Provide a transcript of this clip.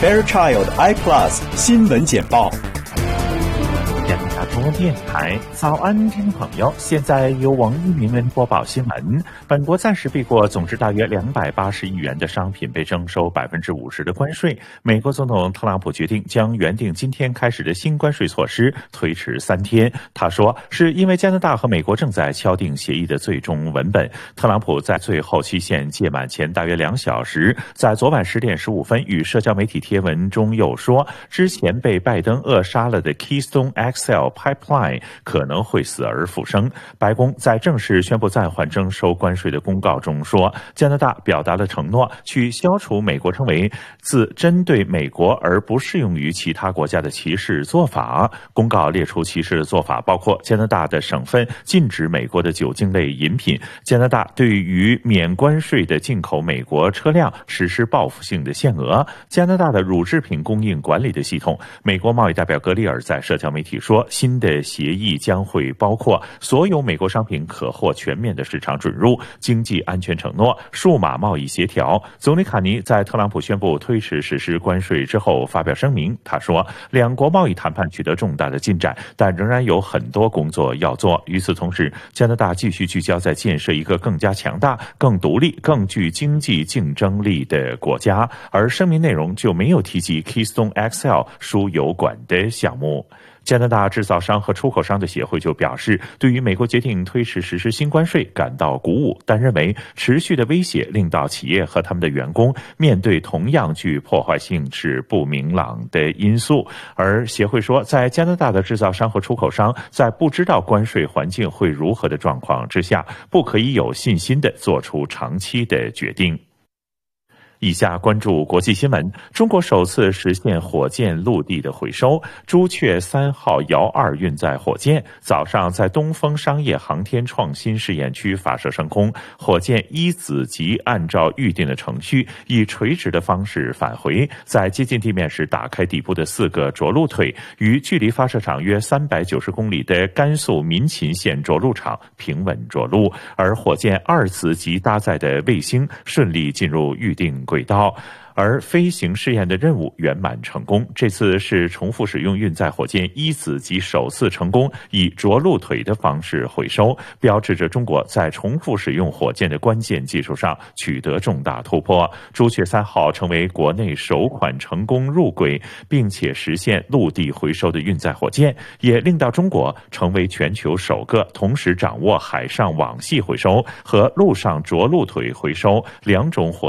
Fairchild iPlus 新闻简报。 加拿大中文电台早安，听众朋友，现在由王一鸣为您播报新闻。本国暂时避过总值大约280亿元的商品被征收50%的关税。美国总统特朗普决定将原定今天开始的新关税措施推迟3天。他说，是因为加拿大和美国正在敲定协议的最终文本。特朗普在最后期限届满前大约2小时，在昨晚10点15分与社交媒体贴文中又说，之前被拜登扼杀了的 Keystone XL Pipeline 可能会死而复生。白宫在正式宣布暂缓征收关税的公告中说，加拿大表达了承诺，去消除美国称为自针对美国而不适用于其他国家的歧视做法。公告列出歧视的做法包括加拿大的省份禁止美国的酒精类饮品，加拿大对于免关税的进口美国车辆实施报复性的限额，加拿大的乳制品供应管理的系统。美国贸易代表格里尔在社交媒体说，新的协议将会包括所有美国商品可获全面的市场准入、经济安全承诺、数码贸易协调。总理卡尼在特朗普宣布推迟实施关税之后发表声明，他说，两国贸易谈判取得重大的进展，但仍然有很多工作要做。与此同时，加拿大继续聚焦在建设一个更加强大、更独立、更具经济竞争力的国家，而声明内容就没有提及 Keystone XL 输油管的项目。加拿大制造商和出口商的协会就表示，对于美国决定推迟实施新关税感到鼓舞，但认为持续的威胁令到企业和他们的员工面对同样具破坏性质不明朗的因素。而协会说，在加拿大的制造商和出口商在不知道关税环境会如何的状况之下，不可以有信心地做出长期的决定。以下关注国际新闻。中国首次实现火箭陆地的回收，朱雀3号遥2运载火箭早上在东风商业航天创新试验区发射升空，火箭一子级按照预定的程序以垂直的方式返回，在接近地面时打开底部的4个着陆腿，于距离发射场约390公里的甘肃民勤县着陆场平稳着陆，而火箭2子级搭载的卫星顺利进入预定轨道，而飞行试验的任务圆满成功。这次是重复使用运载火箭一子级首次成功以着陆腿的方式回收，标志着中国在重复使用火箭的关键技术上取得重大突破。朱雀3号成为国内首款成功入轨并且实现陆地回收的运载火箭，也令到中国成为全球首个同时掌握海上网系回收和陆上着陆腿回收两种火